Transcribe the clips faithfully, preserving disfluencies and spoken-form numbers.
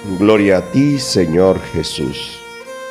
Gloria a ti, Señor Jesús.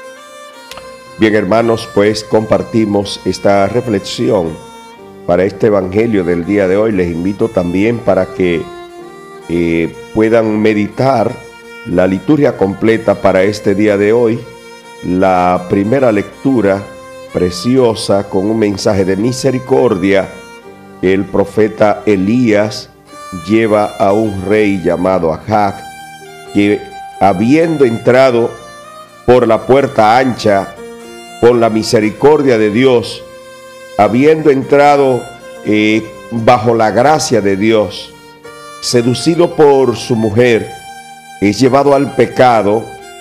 Bien, hermanos, pues compartimos esta reflexión para este evangelio del día de hoy. Les invito también para que eh, puedan meditar la liturgia completa para este día de hoy. La primera lectura preciosa con un mensaje de misericordia. El profeta Elías lleva a un rey llamado Ahab, que habiendo entrado por la puerta ancha, por la misericordia de Dios, habiendo entrado eh, bajo la gracia de Dios, seducido por su mujer, es llevado al pecado.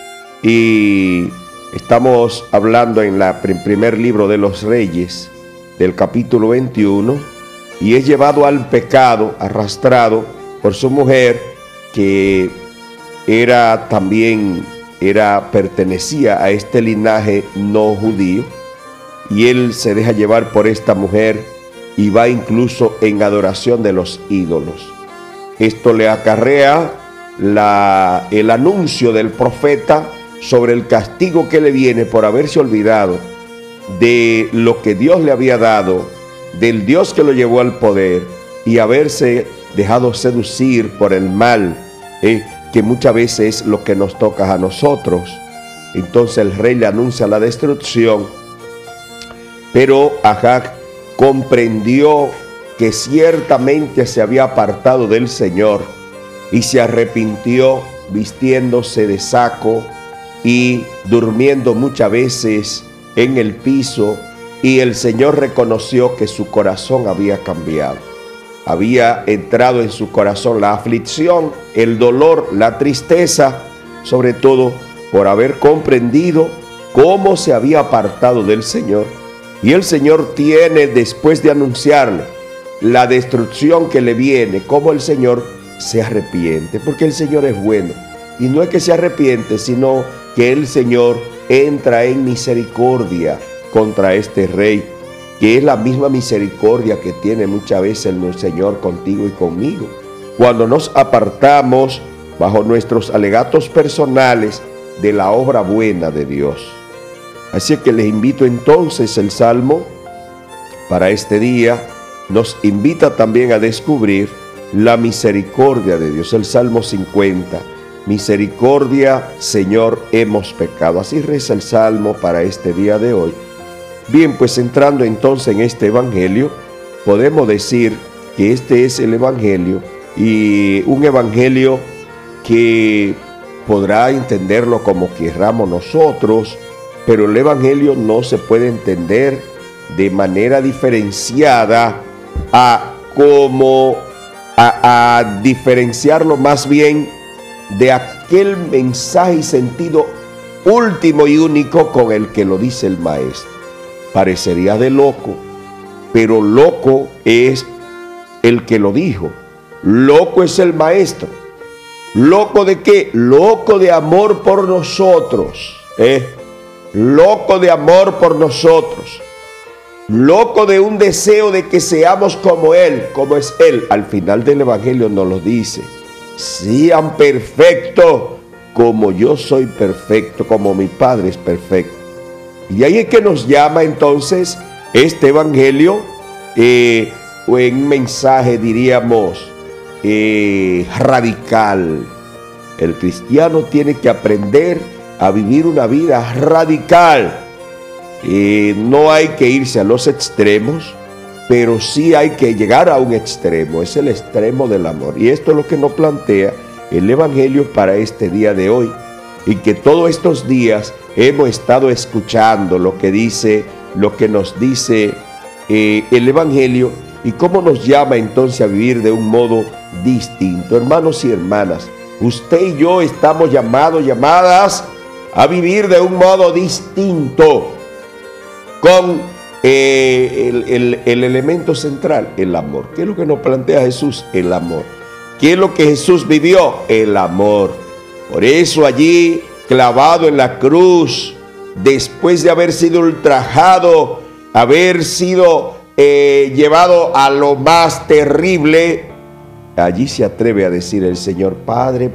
Y estamos hablando en el primer libro de los Reyes, del capítulo veintiuno, y es llevado al pecado, arrastrado por su mujer, que era también, era, pertenecía a este linaje no judío, y él se deja llevar por esta mujer y va incluso en adoración de los ídolos. Esto le acarrea la, el anuncio del profeta sobre el castigo que le viene por haberse olvidado de lo que Dios le había dado, del Dios que lo llevó al poder, y haberse dejado seducir por el mal, eh, que muchas veces es lo que nos toca a nosotros. Entonces el rey le anuncia la destrucción, pero Ahab comprendió que ciertamente se había apartado del Señor y se arrepintió, vistiéndose de saco y durmiendo muchas veces en el piso, y el Señor reconoció que su corazón había cambiado. Había entrado en su corazón la aflicción, el dolor, la tristeza, sobre todo por haber comprendido cómo se había apartado del Señor. Y el Señor tiene, después de anunciarle la destrucción que le viene, cómo el Señor se arrepiente, porque el Señor es bueno. Y no es que se arrepiente, sino que el Señor entra en misericordia contra este rey, que es la misma misericordia que tiene muchas veces el Señor contigo y conmigo, cuando nos apartamos bajo nuestros alegatos personales de la obra buena de Dios. Así que les invito entonces, el Salmo para este día nos invita también a descubrir la misericordia de Dios. El Salmo cincuenta, misericordia, Señor, hemos pecado. Así reza el Salmo para este día de hoy. Bien, pues entrando entonces en este evangelio, podemos decir que este es el evangelio, y un evangelio que podrá entenderlo como querramos nosotros, pero el evangelio no se puede entender de manera diferenciada a como a, a diferenciarlo más bien de aquel mensaje y sentido último y único con el que lo dice el maestro. Parecería de loco, pero loco es el que lo dijo. Loco es el maestro. ¿Loco de qué? Loco de amor por nosotros, ¿eh? Loco de amor por nosotros. Loco de un deseo de que seamos como Él, como es Él. Al final del evangelio nos lo dice: sean perfectos como yo soy perfecto, como mi Padre es perfecto. Y ahí es que nos llama entonces este evangelio, eh, o en un mensaje diríamos eh, radical. El cristiano tiene que aprender a vivir una vida radical. Eh, no hay que irse a los extremos, pero sí hay que llegar a un extremo. Es el extremo del amor. Y esto es lo que nos plantea el evangelio para este día de hoy. Y que todos estos días hemos estado escuchando lo que dice, lo que nos dice eh, el evangelio, y cómo nos llama entonces a vivir de un modo distinto. Hermanos y hermanas, usted y yo estamos llamados, llamadas a vivir de un modo distinto, con eh, el, el, el elemento central, el amor. ¿Qué es lo que nos plantea Jesús? El amor. ¿Qué es lo que Jesús vivió? El amor. Por eso allí, clavado en la cruz, después de haber sido ultrajado, haber sido eh, llevado a lo más terrible, allí se atreve a decir el Señor: Padre,